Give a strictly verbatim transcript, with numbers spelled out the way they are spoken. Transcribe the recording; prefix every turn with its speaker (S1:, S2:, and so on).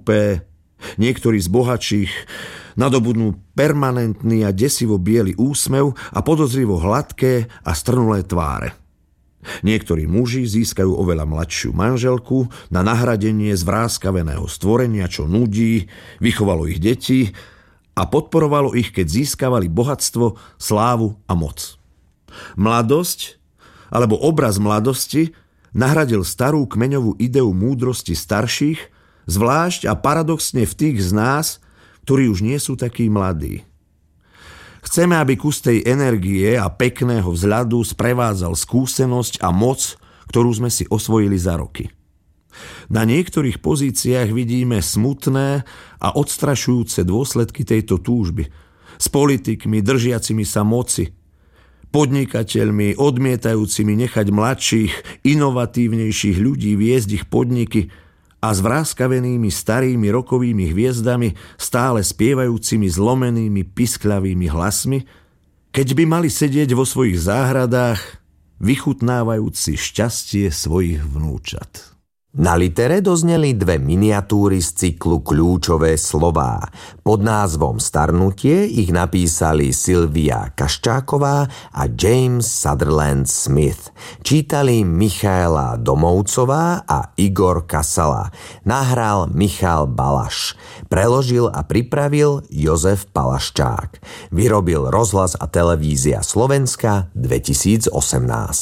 S1: tupé, niektorí z bohatších nadobudnú permanentný a desivo biely úsmev a podozrivo hladké a strnulé tváre. Niektorí muži získajú oveľa mladšiu manželku na nahradenie zvráskaveného stvorenia, čo nudí, vychovalo ich deti a podporovalo ich, keď získavali bohatstvo, slávu a moc. Mladosť, alebo obraz mladosti, nahradil starú kmeňovú ideu múdrosti starších, zvlášť a paradoxne v tých z nás, ktorí už nie sú takí mladí. Chceme, aby kus tej energie a pekného vzhľadu sprevádzal skúsenosť a moc, ktorú sme si osvojili za roky. Na niektorých pozíciách vidíme smutné a odstrašujúce dôsledky tejto túžby. S politikmi držiacimi sa moci, podnikateľmi odmietajúcimi nechať mladších, inovatívnejších ľudí viesť ich podniky a s vráskavenými starými rokovými hviezdami stále spievajúcimi zlomenými piskľavými hlasmi, keď by mali sedieť vo svojich záhradách, vychutnávajúci šťastie svojich vnúčat.
S2: Na litere dozneli dve miniatúry z cyklu Kľúčové slová. Pod názvom Starnutie ich napísali Silvia Kaščáková a James Sutherland Smith. Čítali Michaela Domovcová a Igor Kasala. Nahral Michal Balaš. Preložil a pripravil Jozef Palaščák. Vyrobil Rozhlas a televízia Slovenska dvetisícosemnásť.